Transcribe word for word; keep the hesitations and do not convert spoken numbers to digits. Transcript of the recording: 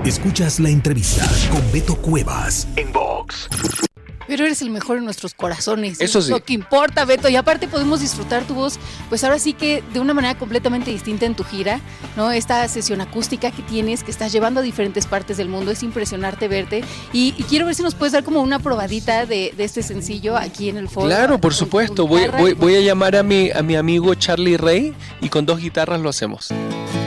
Escuchas la entrevista con Beto Cuevas en Vox. Pero eres el mejor en nuestros corazones. Eso sí. Lo que importa, Beto. Y aparte podemos disfrutar tu voz, pues ahora sí que de una manera completamente distinta en tu gira, ¿no? Esta sesión acústica que tienes, que estás llevando a diferentes partes del mundo, es impresionante verte. Y, y quiero ver si nos puedes dar como una probadita de, de este sencillo aquí en el foro. Claro, por con, supuesto. con Voy, guitarra, voy, con... voy a llamar a mi, a mi amigo Charlie Rey y con dos guitarras lo hacemos.